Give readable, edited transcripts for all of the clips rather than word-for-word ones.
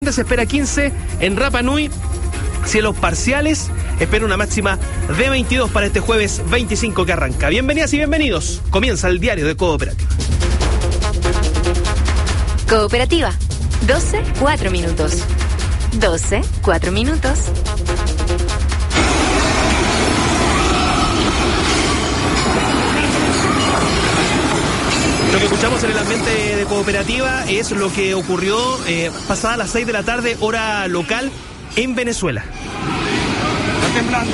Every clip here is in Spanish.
Se espera 15 en Rapa Nui, cielos parciales, espera una máxima de 22 para este jueves 25 que arranca. Bienvenidas y bienvenidos, comienza el diario de Cooperativa. Cooperativa, 12, 4 minutos. 12, 4 minutos. Lo que escuchamos en el ambiente de Cooperativa es lo que ocurrió pasada las 6 de la tarde, hora local, en Venezuela. Está temblando.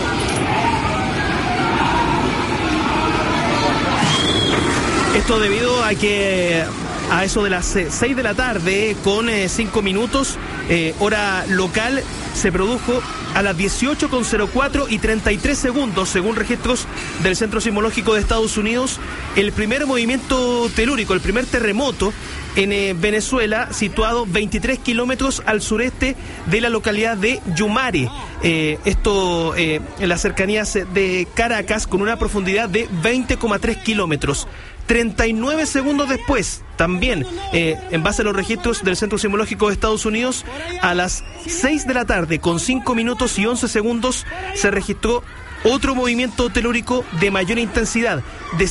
Esto debido a que a eso de las 6 de la tarde, con 5 minutos, hora local, se produjo a las 18:04 y 33 segundos, según registros del Centro Sismológico de Estados Unidos, el primer movimiento telúrico, el primer terremoto en Venezuela, situado 23 kilómetros al sureste de la localidad de Yumare. Esto en las cercanías de Caracas, con una profundidad de 20,3 kilómetros. 39 segundos después, también en base a los registros del Centro Sismológico de Estados Unidos, a las 6 de la tarde, con 5 minutos y 11 segundos, se registró otro movimiento telúrico de mayor intensidad, de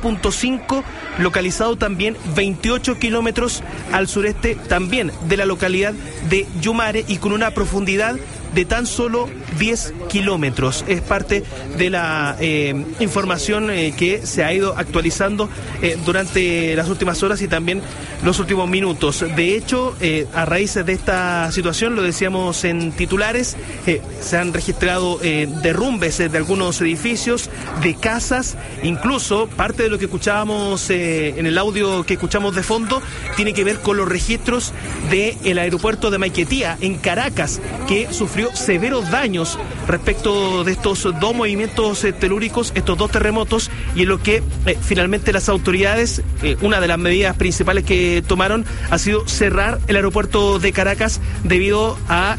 7.5, localizado también 28 kilómetros al sureste también de la localidad de Yumare y con una profundidad de tan solo 10 kilómetros. Es parte de la información que se ha ido actualizando durante las últimas horas y también los últimos minutos. De hecho, a raíz de esta situación, lo decíamos en titulares, se han registrado derrumbes de algunos edificios, de casas, incluso parte de lo que escuchábamos en el audio que escuchamos de fondo tiene que ver con los registros del aeropuerto de Maiquetía, en Caracas, que sufrió severos daños respecto de estos dos movimientos telúricos, estos dos terremotos, y en lo que finalmente las autoridades, una de las medidas principales que tomaron ha sido cerrar el aeropuerto de Caracas debido a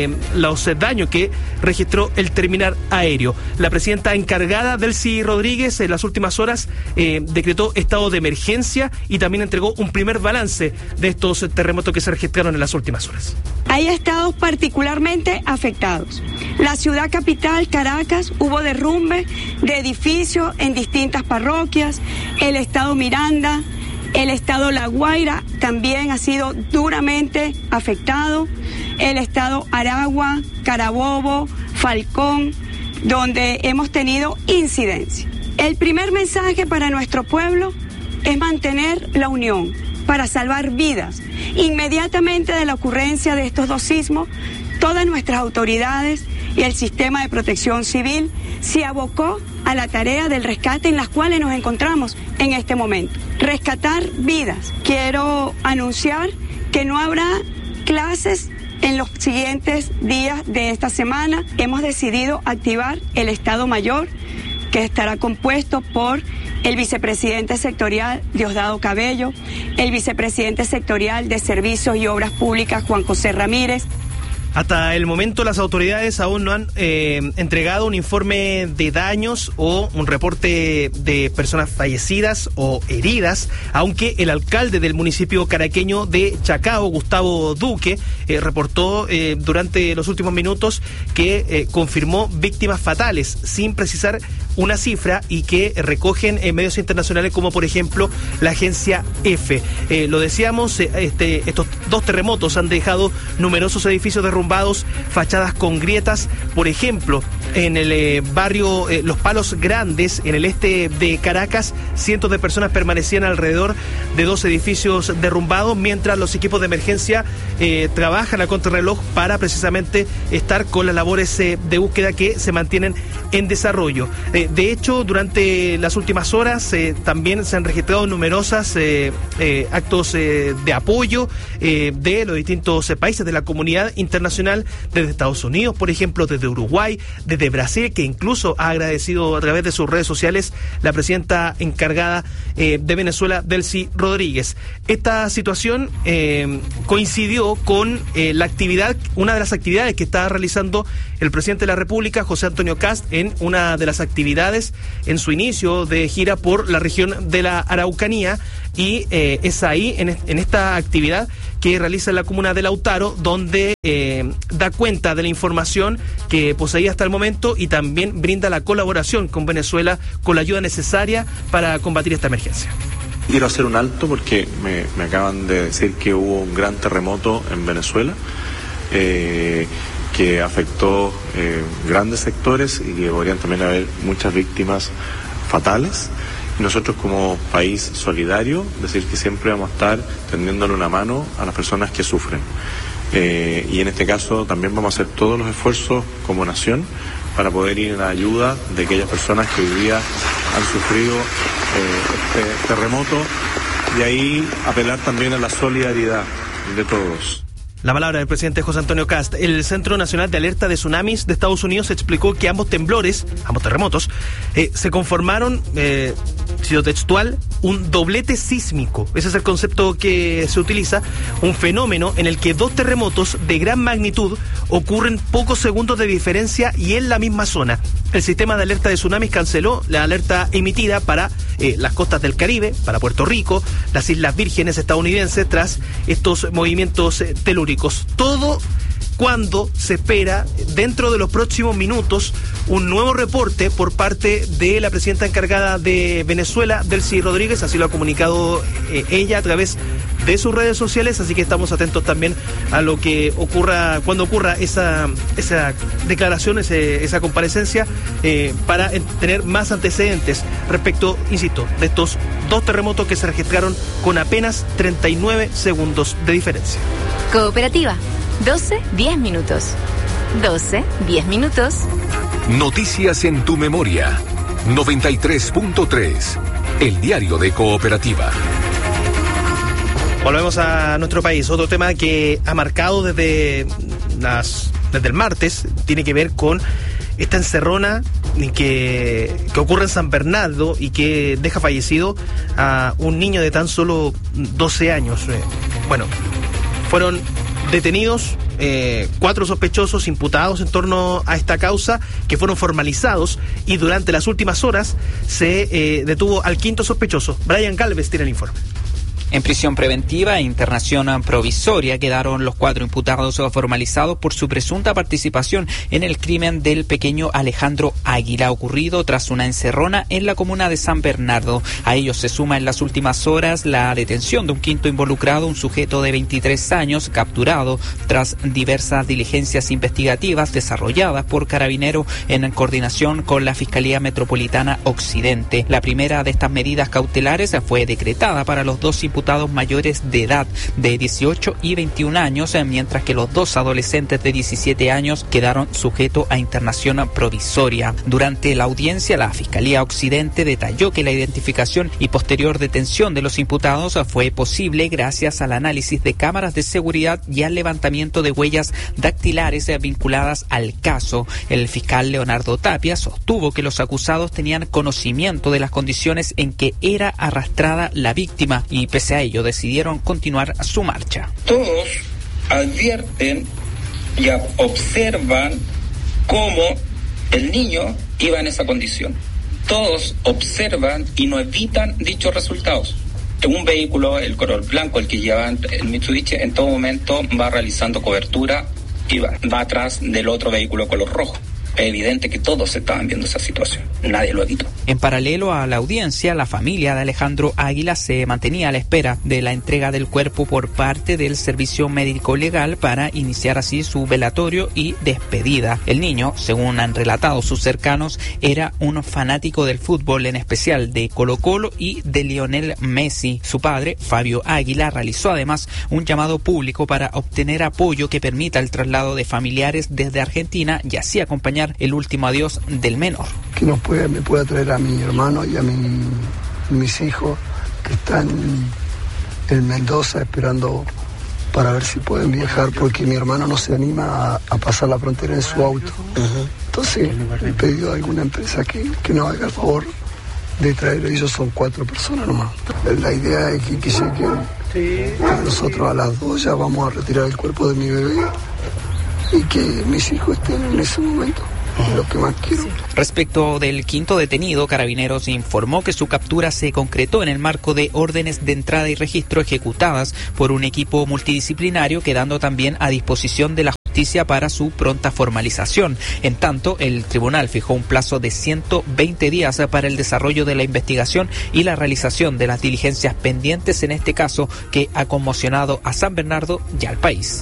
los daños que registró el terminal aéreo. La presidenta encargada, Delcy Rodríguez, en las últimas horas decretó estado de emergencia y también entregó un primer balance de estos terremotos que se registraron en las últimas horas. Hay estados particularmente afectados. La ciudad capital, Caracas, hubo derrumbe de edificios en distintas parroquias. El estado Miranda, el estado La Guaira también ha sido duramente afectado. El estado Aragua, Carabobo, Falcón, donde hemos tenido incidencia. El primer mensaje para nuestro pueblo es mantener la unión para salvar vidas. Inmediatamente de la ocurrencia de estos dos sismos, todas nuestras autoridades y el sistema de protección civil se abocó a la tarea del rescate en las cuales nos encontramos en este momento. Rescatar vidas. Quiero anunciar que no habrá clases en los siguientes días de esta semana. Hemos decidido activar el Estado Mayor, que estará compuesto por el vicepresidente sectorial Diosdado Cabello, el vicepresidente sectorial de Servicios y Obras Públicas Juan José Ramírez. Hasta el momento las autoridades aún no han entregado un informe de daños o un reporte de personas fallecidas o heridas, aunque el alcalde del municipio caraqueño de Chacao, Gustavo Duque, reportó durante los últimos minutos que confirmó víctimas fatales, sin precisar una cifra, y que recogen en medios internacionales como por ejemplo la agencia EFE. Lo decíamos, estos dos terremotos han dejado numerosos edificios derrumbados, fachadas con grietas. Por ejemplo, en el barrio Los Palos Grandes, en el este de Caracas, cientos de personas permanecían alrededor de dos edificios derrumbados, mientras los equipos de emergencia trabajan a contrarreloj para precisamente estar con las labores de búsqueda que se mantienen en desarrollo. De hecho, durante las últimas horas también se han registrado numerosas actos de apoyo de los distintos países de la comunidad internacional, desde Estados Unidos, por ejemplo, desde Uruguay, desde Brasil, que incluso ha agradecido a través de sus redes sociales la presidenta encargada de Venezuela, Delcy Rodríguez. Esta situación coincidió con la actividad, una de las actividades que está realizando el presidente de la República, José Antonio Kast, en en una de las actividades en su inicio de gira por la región de la Araucanía, y es ahí, en esta actividad que realiza en la comuna de Lautaro, donde da cuenta de la información que poseía hasta el momento y también brinda la colaboración con Venezuela con la ayuda necesaria para combatir esta emergencia. Quiero hacer un alto porque me acaban de decir que hubo un gran terremoto en Venezuela que afectó grandes sectores y que podrían también haber muchas víctimas fatales. Y nosotros, como país solidario, decir que siempre vamos a estar tendiéndole una mano a las personas que sufren. Y en este caso también vamos a hacer todos los esfuerzos como nación para poder ir en la ayuda de aquellas personas que hoy día han sufrido este terremoto, y ahí apelar también a la solidaridad de todos. La palabra del presidente José Antonio Kast. El Centro Nacional de Alerta de Tsunamis de Estados Unidos explicó que ambos terremotos, se conformaron, cito textual, un doblete sísmico. Ese es el concepto que se utiliza, un fenómeno en el que dos terremotos de gran magnitud ocurren pocos segundos de diferencia y en la misma zona. El sistema de alerta de tsunamis canceló la alerta emitida para las costas del Caribe, para Puerto Rico, las Islas Vírgenes estadounidenses, tras estos movimientos telúricos. Todo cuando se espera, dentro de los próximos minutos, un nuevo reporte por parte de la presidenta encargada de Venezuela, Delcy Rodríguez. Así lo ha comunicado ella a través de sus redes sociales, así que estamos atentos también a lo que ocurra, cuando ocurra esa declaración, esa comparecencia, para tener más antecedentes respecto, insisto, de estos dos terremotos que se registraron con apenas 39 segundos de diferencia. Cooperativa, 12-10 minutos. 12-10 minutos. Noticias en tu memoria. 93.3. El diario de Cooperativa. Volvemos a nuestro país. Otro tema que ha marcado desde el martes tiene que ver con esta encerrona que ocurre en San Bernardo y que deja fallecido a un niño de tan solo 12 años. Fueron detenidos 4 sospechosos imputados en torno a esta causa, que fueron formalizados, y durante las últimas horas se detuvo al 5º sospechoso. Brian Galvez tiene el informe. En prisión preventiva e internación provisoria quedaron los 4 imputados formalizados por su presunta participación en el crimen del pequeño Alejandro Águila, ocurrido tras una encerrona en la comuna de San Bernardo. A ellos se suma en las últimas horas la detención de un 5º involucrado, un sujeto de 23 años, capturado tras diversas diligencias investigativas desarrolladas por Carabineros en coordinación con la Fiscalía Metropolitana Occidente. La primera de estas medidas cautelares fue decretada para los 2 imputados mayores de edad de 18 y 21 años, mientras que los 2 adolescentes de 17 años quedaron sujetos a internación provisoria. Durante la audiencia, la Fiscalía Occidente detalló que la identificación y posterior detención de los imputados fue posible gracias al análisis de cámaras de seguridad y al levantamiento de huellas dactilares vinculadas al caso. El fiscal Leonardo Tapia sostuvo que los acusados tenían conocimiento de las condiciones en que era arrastrada la víctima y pese a ello decidieron continuar su marcha. Todos advierten y observan cómo el niño iba en esa condición. Todos observan y no evitan dichos resultados. Un vehículo, el color blanco, el que lleva el Mitsubishi, en todo momento va realizando cobertura y va atrás del otro vehículo color rojo. Es evidente que todos estaban viendo esa situación, nadie lo evitó. En paralelo a la audiencia, la familia de Alejandro Águila se mantenía a la espera de la entrega del cuerpo por parte del Servicio Médico Legal para iniciar así su velatorio y despedida. El niño, según han relatado sus cercanos, era un fanático del fútbol, en especial de Colo-Colo y de Lionel Messi. Su padre, Fabio Águila, realizó además un llamado público para obtener apoyo que permita el traslado de familiares desde Argentina y así acompañar el último adiós del menor. Que me pueda traer a mi hermano y a mis hijos que están en Mendoza esperando para ver si pueden viajar, porque mi hermano no se anima a pasar la frontera en su auto. Entonces he pedido a alguna empresa que nos haga el favor de traer. Ellos son 4 personas nomás. La idea es que lleguen. Nosotros a las 2 ya vamos a retirar el cuerpo de mi bebé y que mis hijos estén en ese momento. Es lo que más quiero. Respecto del quinto detenido, Carabineros informó que su captura se concretó en el marco de órdenes de entrada y registro ejecutadas por un equipo multidisciplinario, quedando también a disposición de la justicia para su pronta formalización. En tanto, el tribunal fijó un plazo de 120 días para el desarrollo de la investigación y la realización de las diligencias pendientes en este caso, que ha conmocionado a San Bernardo y al país.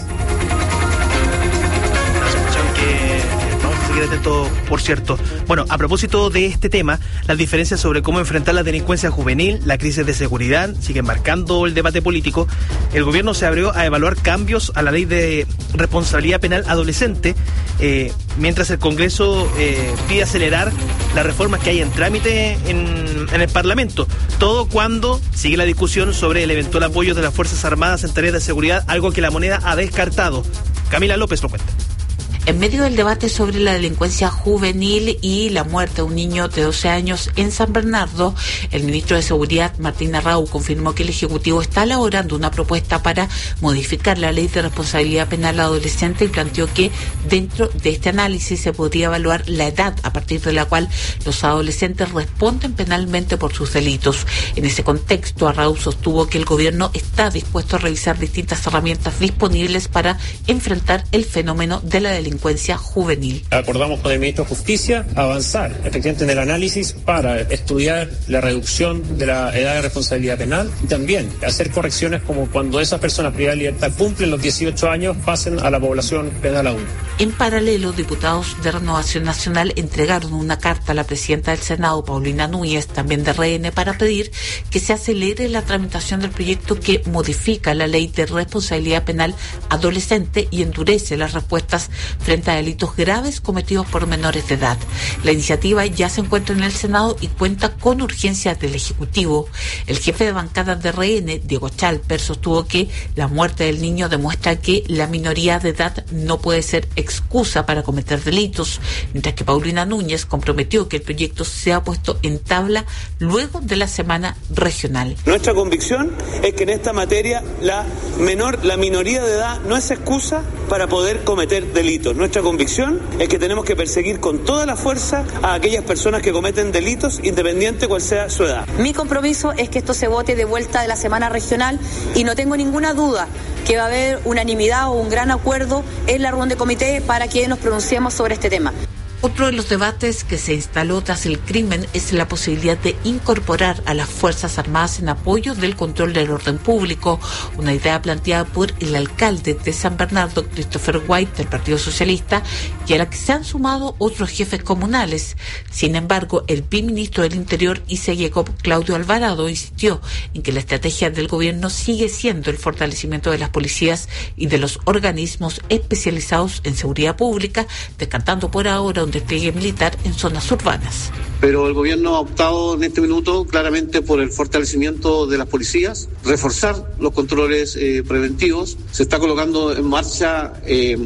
Atento, por cierto. Bueno, a propósito de este tema, las diferencias sobre cómo enfrentar la delincuencia juvenil, la crisis de seguridad, siguen marcando el debate político. El gobierno se abrió a evaluar cambios a la ley de responsabilidad penal adolescente, mientras el Congreso pide acelerar las reformas que hay en trámite en el Parlamento. Todo cuando sigue la discusión sobre el eventual apoyo de las Fuerzas Armadas en tareas de seguridad, algo que la moneda ha descartado. Camila López lo cuenta. En medio del debate sobre la delincuencia juvenil y la muerte de un niño de 12 años en San Bernardo, el ministro de Seguridad, Martín Arrau, confirmó que el Ejecutivo está elaborando una propuesta para modificar la ley de responsabilidad penal adolescente y planteó que dentro de este análisis se podría evaluar la edad a partir de la cual los adolescentes responden penalmente por sus delitos. En ese contexto, Arrau sostuvo que el gobierno está dispuesto a revisar distintas herramientas disponibles para enfrentar el fenómeno de la delincuencia juvenil. Acordamos con el ministro de Justicia avanzar efectivamente en el análisis para estudiar la reducción de la edad de responsabilidad penal y también hacer correcciones como cuando esas personas privadas de libertad cumplen los 18 años pasen a la población penal aún. En paralelo, diputados de Renovación Nacional entregaron una carta a la presidenta del Senado, Paulina Núñez, también de RN, para pedir que se acelere la tramitación del proyecto que modifica la ley de responsabilidad penal adolescente y endurece las respuestas frente a delitos graves cometidos por menores de edad. La iniciativa ya se encuentra en el Senado y cuenta con urgencias del Ejecutivo. El jefe de bancada de RN, Diego Chalper, sostuvo que la muerte del niño demuestra que la minoría de edad no puede ser excusa para cometer delitos, mientras que Paulina Núñez comprometió que el proyecto sea puesto en tabla luego de la semana regional. Nuestra convicción es que en esta materia la minoría de edad no es excusa para poder cometer delitos. Nuestra convicción es que tenemos que perseguir con toda la fuerza a aquellas personas que cometen delitos, independiente cual sea su edad. Mi compromiso es que esto se vote de vuelta de la semana regional y no tengo ninguna duda que va a haber unanimidad o un gran acuerdo en la reunión de comité para que nos pronunciemos sobre este tema. Otro de los debates que se instaló tras el crimen es la posibilidad de incorporar a las Fuerzas Armadas en apoyo del control del orden público, una idea planteada por el alcalde de San Bernardo, Christopher White, del Partido Socialista, y a la que se han sumado otros jefes comunales. Sin embargo, el viceministro del Interior y Jacob, Claudio Alvarado, insistió en que la estrategia del gobierno sigue siendo el fortalecimiento de las policías y de los organismos especializados en seguridad pública, descartando por ahora un despliegue militar en zonas urbanas. Pero el gobierno ha optado en este minuto claramente por el fortalecimiento de las policías, reforzar los controles preventivos. Se está colocando en marcha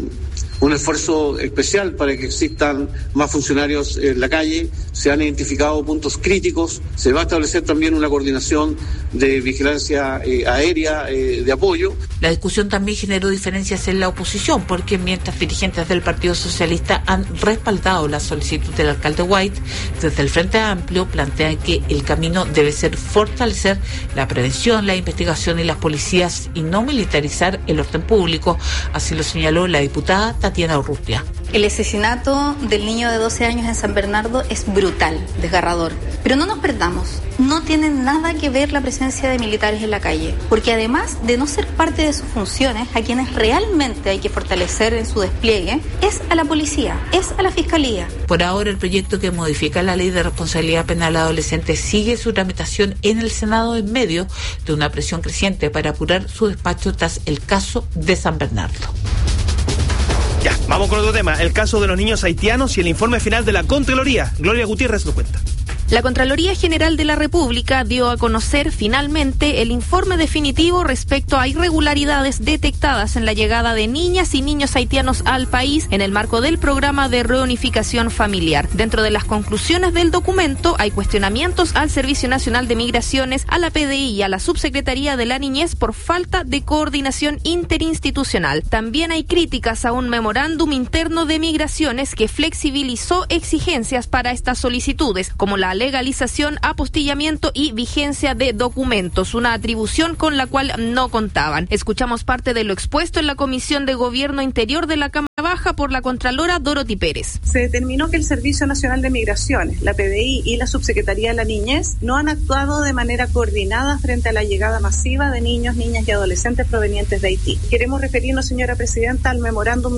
un esfuerzo especial para que existan más funcionarios en la calle. Se han identificado puntos críticos. Se va a establecer también una coordinación de vigilancia aérea de apoyo. La discusión también generó diferencias en la oposición, porque mientras dirigentes del Partido Socialista han respaldado la solicitud del alcalde White, desde el Frente Amplio plantean que el camino debe ser fortalecer la prevención, la investigación y las policías y no militarizar el orden público. Así lo señaló la diputada Tatiana Urrutia. El asesinato del niño de 12 años en San Bernardo es brutal, desgarrador. Pero no nos perdamos, no tiene nada que ver la presencia de militares en la calle, porque además de no ser parte de sus funciones, a quienes realmente hay que fortalecer en su despliegue, es a la policía, es a la fiscalía. Por ahora, el proyecto que modifica la ley de responsabilidad penal adolescente sigue su tramitación en el Senado en medio de una presión creciente para apurar su despacho tras el caso de San Bernardo. Ya, vamos con otro tema, el caso de los niños haitianos y el informe final de la Contraloría. Gloria Gutiérrez lo cuenta. La Contraloría General de la República dio a conocer finalmente el informe definitivo respecto a irregularidades detectadas en la llegada de niñas y niños haitianos al país en el marco del programa de reunificación familiar. Dentro de las conclusiones del documento hay cuestionamientos al Servicio Nacional de Migraciones, a la PDI y a la Subsecretaría de la Niñez por falta de coordinación interinstitucional. También hay críticas a un memorándum interno de migraciones que flexibilizó exigencias para estas solicitudes, como la legalización, apostillamiento y vigencia de documentos, una atribución con la cual no contaban. Escuchamos parte de lo expuesto en la Comisión de Gobierno Interior de la Cámara Baja por la Contralora Dorothy Pérez. Se determinó que el Servicio Nacional de Migraciones, la PDI y la Subsecretaría de la Niñez no han actuado de manera coordinada frente a la llegada masiva de niños, niñas y adolescentes provenientes de Haití. Queremos referirnos, señora Presidenta, al memorándum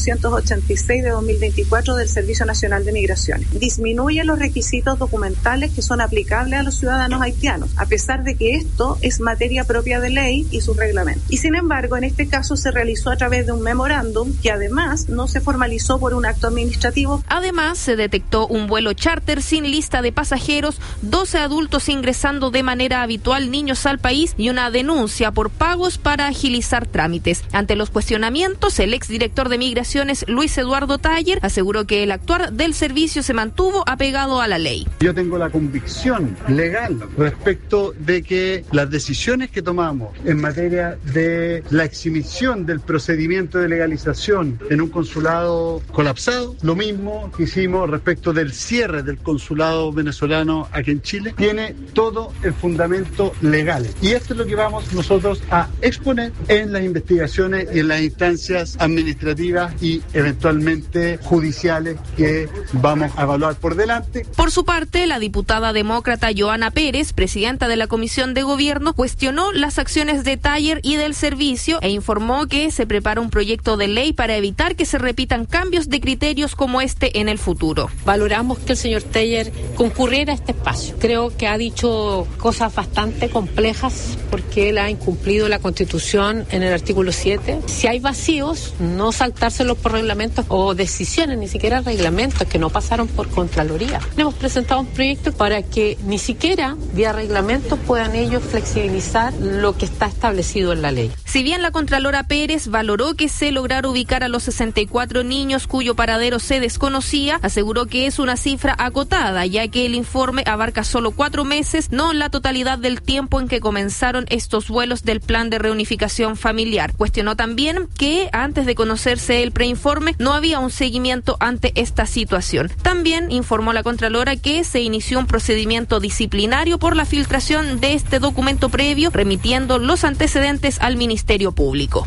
1886 de 2024 del Servicio Nacional de Migraciones. Disminuye los requisitos documentales que son aplicables a los ciudadanos haitianos, a pesar de que esto es materia propia de ley y sus reglamentos. Y sin embargo, en este caso se realizó a través de un memorándum que además no se formalizó por un acto administrativo. Además, se detectó un vuelo charter sin lista de pasajeros, 12 adultos ingresando de manera habitual niños al país y una denuncia por pagos para agilizar trámites. Ante los cuestionamientos, el exdirector de Migraciones, Luis Eduardo Taller, aseguró que el actuar del servicio se mantuvo apegado a la ley. Yo tengo la convicción legal respecto de que las decisiones que tomamos en materia de la exhibición del procedimiento de legalización en un consulado colapsado, lo mismo que hicimos respecto del cierre del consulado venezolano aquí en Chile, tiene todo el fundamento legal. Y esto es lo que vamos nosotros a exponer en las investigaciones y en las instancias administrativas y eventualmente judiciales que vamos a evaluar por delante. Por su parte, la diputada demócrata Joana Pérez, presidenta de la Comisión de Gobierno, cuestionó las acciones de Taller y del servicio e informó que se prepara un proyecto de ley para evitar que se repitan cambios de criterios como este en el futuro. Valoramos que el señor Taller concurriera a este espacio. Creo que ha dicho cosas bastante complejas porque él ha incumplido la Constitución en el artículo 7. Si hay vacíos, no saltárselos por reglamentos o decisiones, ni siquiera reglamentos que no pasaron por Contraloría. Hemos presentado un proyecto para que ni siquiera vía reglamento puedan ellos flexibilizar lo que está establecido en la ley. Si bien la Contralora Pérez valoró que se lograra ubicar a los 64 niños cuyo paradero se desconocía, aseguró que es una cifra acotada, ya que el informe abarca solo 4 meses, no la totalidad del tiempo en que comenzaron estos vuelos del plan de reunificación familiar. Cuestionó también que antes de conocerse el preinforme no había un seguimiento ante esta situación. También informó la Contralora que se inició un procedimiento disciplinario por la filtración de este documento previo, remitiendo los antecedentes al Ministerio Público.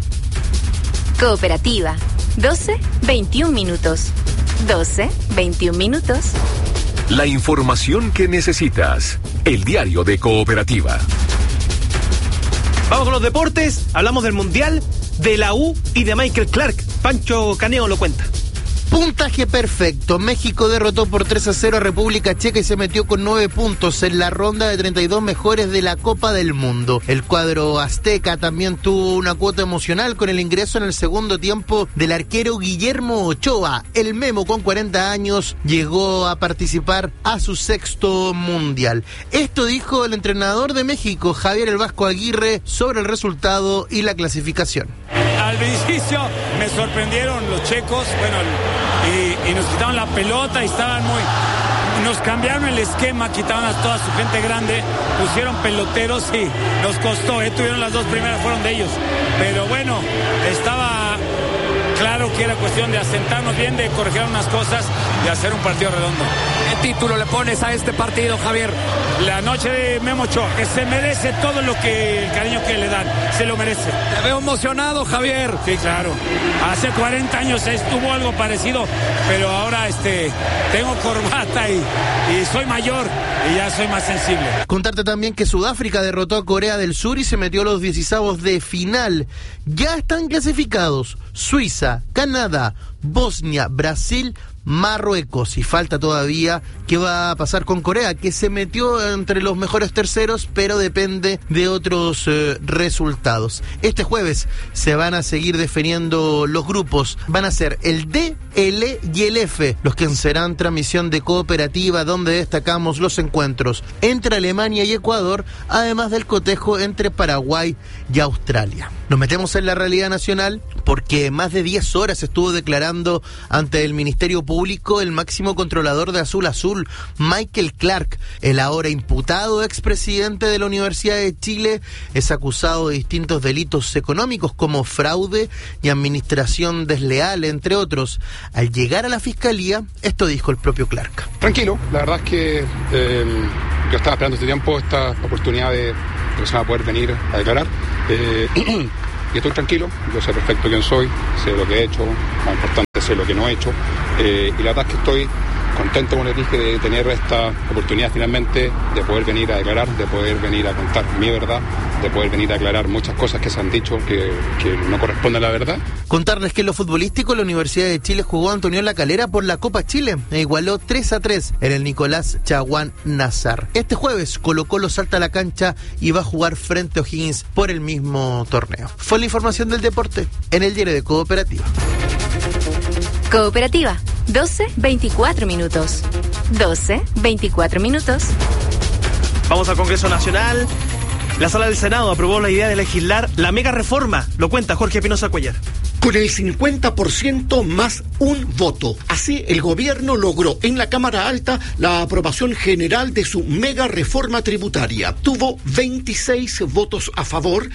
Cooperativa, 12-21 minutos. 12-21 minutos. La información que necesitas. El diario de Cooperativa. Vamos con los deportes. Hablamos del Mundial, de la U y de Michael Clark. Pancho Caneo lo cuenta. Puntaje perfecto. México derrotó por 3-0 a República Checa y se metió con 9 puntos en la ronda de 32 mejores de la Copa del Mundo. El cuadro azteca también tuvo una cuota emocional con el ingreso en el segundo tiempo del arquero Guillermo Ochoa. El Memo, con 40 años, llegó a participar a su 6º mundial. Esto dijo el entrenador de México, Javier El Vasco Aguirre, sobre el resultado y la clasificación. Al principio me sorprendieron los checos, y nos quitaron la pelota y estaban nos cambiaron el esquema, quitaron a toda su gente grande, pusieron peloteros y nos costó, tuvieron las 2 primeras, fueron de ellos, pero bueno, estaba claro que era cuestión de asentarnos bien, de corregir unas cosas y hacer un partido redondo. ¿Qué título le pones a este partido, Javier? La noche de Memo Ochoa, que se merece todo el cariño que le dan, se lo merece. Te veo emocionado, Javier. Sí, claro. Hace 40 años estuvo algo parecido, pero ahora tengo corbata y soy mayor y ya soy más sensible. Contarte también que Sudáfrica derrotó a Corea del Sur y se metió a los 16avos de final. Ya están clasificados Suiza, Canadá, Bosnia, Brasil, Marruecos, y falta todavía qué va a pasar con Corea, que se metió entre los mejores terceros, pero depende de otros resultados. Este jueves se van a seguir definiendo los grupos, van a ser el D, el E y el F, los que serán transmisión de Cooperativa, donde destacamos los encuentros entre Alemania y Ecuador, además del cotejo entre Paraguay y Australia. Nos metemos en la realidad nacional porque más de 10 horas estuvo declarando ante el Ministerio Público el máximo controlador de Azul Azul, Michael Clark. El ahora imputado expresidente de la Universidad de Chile es acusado de distintos delitos económicos como fraude y administración desleal, entre otros. Al llegar a la fiscalía, esto dijo el propio Clark. Tranquilo, la verdad es que yo estaba esperando este tiempo esta oportunidad de que se va a poder venir a declarar. Y estoy tranquilo, yo sé perfecto quién soy, sé lo que he hecho, más importante sé lo que no he hecho, y la verdad es que estoy contento, como les dije, de tener esta oportunidad finalmente de poder venir a declarar, de poder venir a contar mi verdad, de poder venir a aclarar muchas cosas que se han dicho que no corresponden a la verdad. Contarles que en lo futbolístico la Universidad de Chile jugó a Antonio La Calera por la Copa Chile e igualó 3-3 en el Nicolás Chaguán Nazar. Este jueves Colo-Colo salta a la cancha y va a jugar frente a O'Higgins por el mismo torneo. Fue la información del deporte en el diario de Cooperativa. Cooperativa, 12:24 minutos. 12:24 minutos. Vamos al Congreso Nacional. La Sala del Senado aprobó la idea de legislar la mega reforma. Lo cuenta Jorge Espinosa Cuellar. Con el 50% más un voto. Así, el gobierno logró en la Cámara Alta la aprobación general de su mega reforma tributaria. Tuvo 26 votos a favor,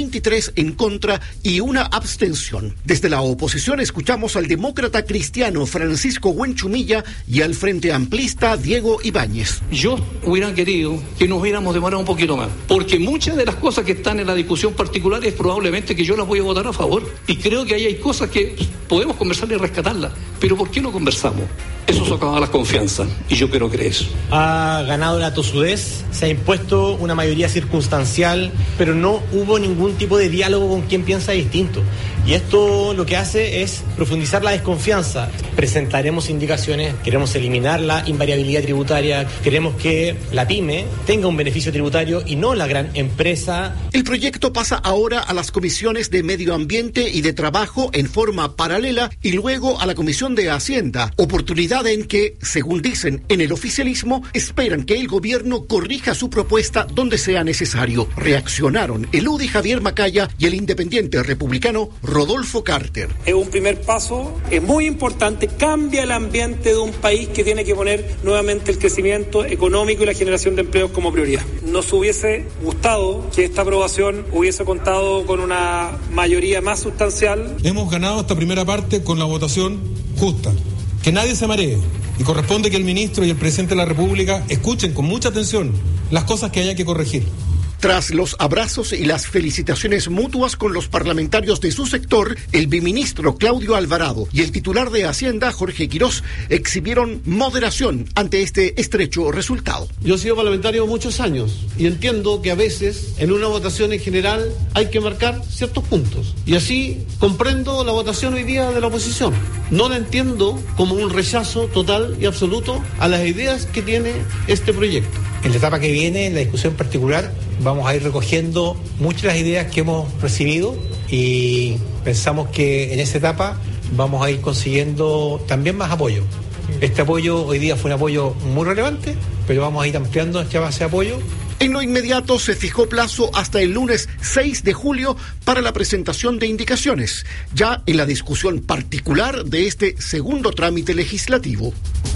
23 en contra y una abstención. Desde la oposición escuchamos al demócrata cristiano Francisco Huenchumilla y al Frente Amplista Diego Ibáñez. Yo hubiera querido que nos hubiéramos demorado un poquito más, porque muchas de las cosas que están en la discusión particular es probablemente que yo las voy a votar a favor. Y creo que ahí hay cosas que podemos conversar y rescatarlas, pero ¿por qué no conversamos? Eso socava la confianza y yo creo que es. Ha ganado la tosudez, se ha impuesto una mayoría circunstancial, pero no hubo ningún tipo de diálogo con quien piensa distinto. Y esto lo que hace es profundizar la desconfianza. Presentaremos indicaciones, queremos eliminar la invariabilidad tributaria, queremos que la pyme tenga un beneficio tributario y no la gran empresa. El proyecto pasa ahora a las comisiones de Medio Ambiente y de Trabajo en forma paralela y luego a la Comisión de Hacienda, oportunidad en que, según dicen en el oficialismo, esperan que el gobierno corrija su propuesta donde sea necesario. Reaccionaron el UDI Javier Macaya y el independiente republicano Rodolfo Carter. Es un primer paso, es muy importante, cambia el ambiente de un país que tiene que poner nuevamente el crecimiento económico y la generación de empleos como prioridad. Nos hubiese gustado que esta aprobación hubiese contado con una mayoría más sustancial. Hemos ganado esta primera parte con la votación justa. Que nadie se maree y corresponde que el ministro y el presidente de la República escuchen con mucha atención las cosas que haya que corregir. Tras los abrazos y las felicitaciones mutuas con los parlamentarios de su sector, el biministro Claudio Alvarado y el titular de Hacienda, Jorge Quirós, exhibieron moderación ante este estrecho resultado. Yo he sido parlamentario muchos años y entiendo que a veces en una votación en general hay que marcar ciertos puntos. Y así comprendo la votación hoy día de la oposición. No la entiendo como un rechazo total y absoluto a las ideas que tiene este proyecto. En la etapa que viene, en la discusión particular, vamos a ir recogiendo muchas de las ideas que hemos recibido y pensamos que en esa etapa vamos a ir consiguiendo también más apoyo. Este apoyo hoy día fue un apoyo muy relevante, pero vamos a ir ampliando nuestra base de apoyo. En lo inmediato se fijó plazo hasta el lunes 6 de julio para la presentación de indicaciones, ya en la discusión particular de este segundo trámite legislativo.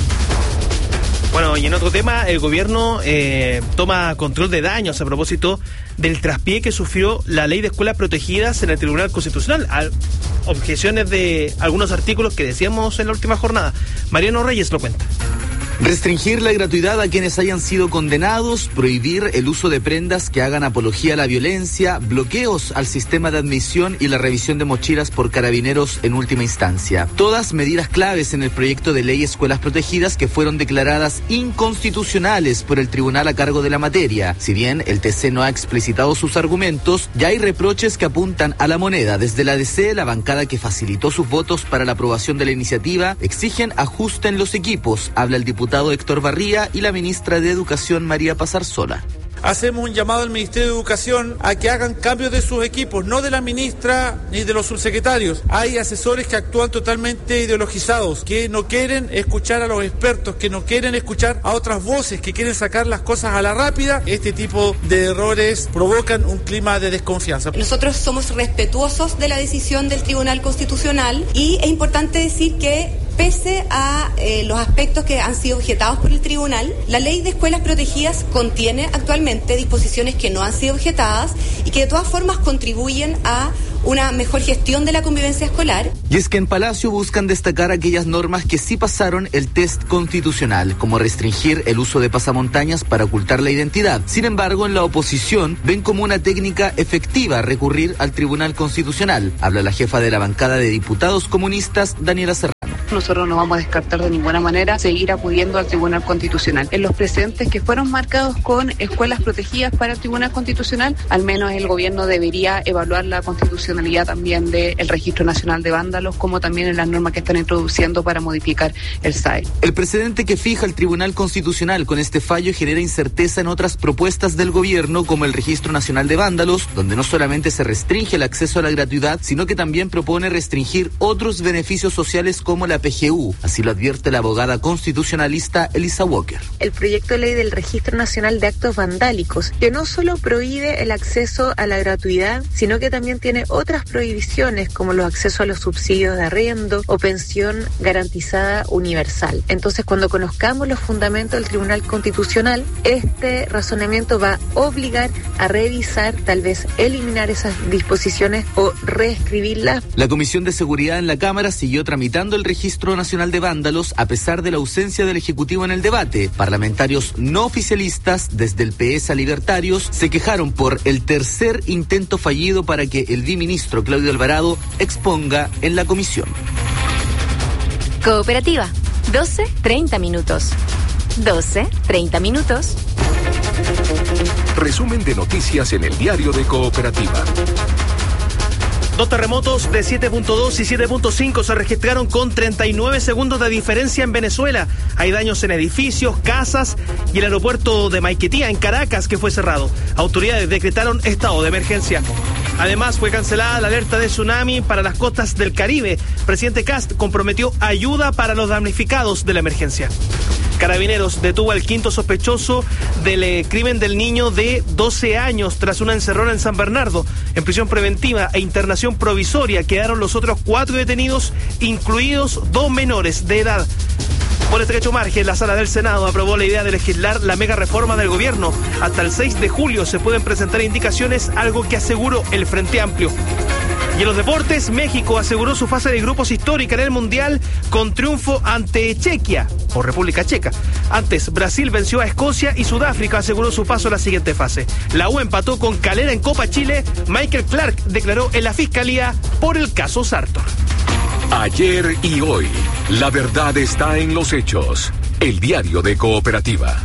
Bueno, y en otro tema, el gobierno toma control de daños a propósito del traspié que sufrió la ley de escuelas protegidas en el Tribunal Constitucional. Objeciones de algunos artículos que decíamos en la última jornada. Mariano Reyes lo cuenta. Restringir la gratuidad a quienes hayan sido condenados, prohibir el uso de prendas que hagan apología a la violencia, bloqueos al sistema de admisión y la revisión de mochilas por carabineros en última instancia. Todas medidas claves en el proyecto de ley Escuelas Protegidas que fueron declaradas inconstitucionales por el tribunal a cargo de la materia. Si bien el TC no ha explicitado sus argumentos, ya hay reproches que apuntan a la moneda. Desde la DC, la bancada que facilitó sus votos para la aprobación de la iniciativa, exigen ajuste en los equipos, habla el diputado Héctor Barría y la ministra de Educación María Pazarzola. hacemos un llamado al Ministerio de Educación a que hagan cambios de sus equipos, no de la ministra ni de los subsecretarios. Hay asesores que actúan totalmente ideologizados, que no quieren escuchar a los expertos, que no quieren escuchar a otras voces, que quieren sacar las cosas a la rápida. Este tipo de errores provocan un clima de desconfianza. Nosotros somos respetuosos de la decisión del Tribunal Constitucional y es importante decir que pese a los aspectos que han sido objetados por el tribunal, la ley de escuelas protegidas contiene actualmente disposiciones que no han sido objetadas y que de todas formas contribuyen a una mejor gestión de la convivencia escolar. Y es que en Palacio buscan destacar aquellas normas que sí pasaron el test constitucional, como restringir el uso de pasamontañas para ocultar la identidad. Sin embargo, en la oposición ven como una técnica efectiva recurrir al Tribunal Constitucional. Habla la jefa de la bancada de diputados comunistas, Daniela Serrano. Nosotros no vamos a descartar de ninguna manera seguir acudiendo al Tribunal Constitucional. En los precedentes que fueron marcados con escuelas protegidas para el Tribunal Constitucional, al menos el gobierno debería evaluar la constitucionalidad también del Registro Nacional de Vándalos, como también en las normas que están introduciendo para modificar el SAE. El precedente que fija el Tribunal Constitucional con este fallo genera incerteza en otras propuestas del gobierno, como el Registro Nacional de Vándalos, donde no solamente se restringe el acceso a la gratuidad, sino que también propone restringir otros beneficios sociales como la PGU, así lo advierte la abogada constitucionalista Elisa Walker. El proyecto de ley del Registro Nacional de Actos Vandálicos, que no solo prohíbe el acceso a la gratuidad, sino que también tiene otras prohibiciones como los accesos a los subsidios de arriendo o pensión garantizada universal. Entonces, cuando conozcamos los fundamentos del Tribunal Constitucional, este razonamiento va a obligar a revisar, tal vez eliminar esas disposiciones o reescribirlas. La Comisión de Seguridad en la Cámara siguió tramitando el Registro Nacional de Vándalos a pesar de la ausencia del Ejecutivo en el debate. Parlamentarios no oficialistas, desde el PS a Libertarios, se quejaron por el tercer intento fallido para que el viceministro Claudio Alvarado exponga en la comisión. Cooperativa, 12:30 minutos. 12:30 minutos. Resumen de noticias en el diario de Cooperativa. 2 terremotos de 7.2 y 7.5 se registraron con 39 segundos de diferencia en Venezuela. Hay daños en edificios, casas y el aeropuerto de Maiquetía, en Caracas, que fue cerrado. Autoridades decretaron estado de emergencia. Además, fue cancelada la alerta de tsunami para las costas del Caribe. Presidente Kast comprometió ayuda para los damnificados de la emergencia. Carabineros detuvo al quinto sospechoso del crimen del niño de 12 años tras una encerrona en San Bernardo. En prisión preventiva e internación provisoria quedaron los otros 4 detenidos, incluidos 2 menores de edad. Por estrecho margen, la Sala del Senado aprobó la idea de legislar la mega reforma del gobierno. Hasta el 6 de julio se pueden presentar indicaciones, algo que aseguró el Frente Amplio. Y en los deportes, México aseguró su fase de grupos histórica en el Mundial con triunfo ante Chequia, o República Checa. Antes, Brasil venció a Escocia y Sudáfrica aseguró su paso a la siguiente fase. La U empató con Calera en Copa Chile. Michael Clark declaró en la Fiscalía por el caso Sartor. Ayer y hoy, la verdad está en los hechos. El diario de Cooperativa.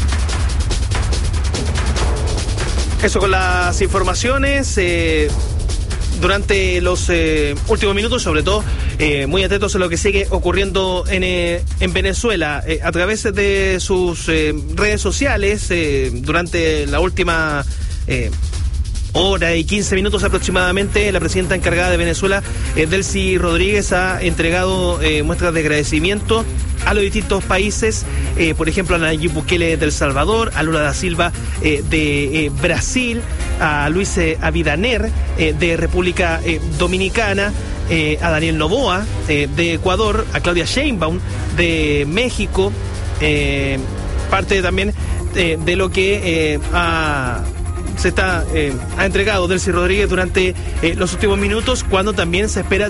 Eso con las informaciones. Durante los últimos minutos, sobre todo, muy atentos a lo que sigue ocurriendo en Venezuela. A través de sus redes sociales, durante la última hora y 15 minutos aproximadamente, la presidenta encargada de Venezuela, Delcy Rodríguez, ha entregado muestras de agradecimiento a los distintos países, por ejemplo a Nayib Bukele de El Salvador, a Lula da Silva de Brasil, a Luis Abinader de República Dominicana, a Daniel Noboa de Ecuador, a Claudia Sheinbaum de México, parte también de lo que ha entregado Delcy Rodríguez durante los últimos minutos, cuando también se espera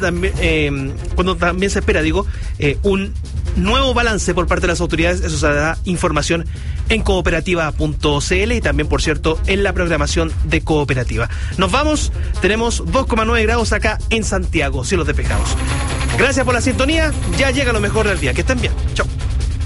un nuevo balance por parte de las autoridades. Eso se dará información en cooperativa.cl y también, por cierto, en la programación de Cooperativa. Nos vamos, tenemos 2,9 grados acá en Santiago, cielos despejados. Gracias por la sintonía, ya llega lo mejor del día, que estén bien, chao.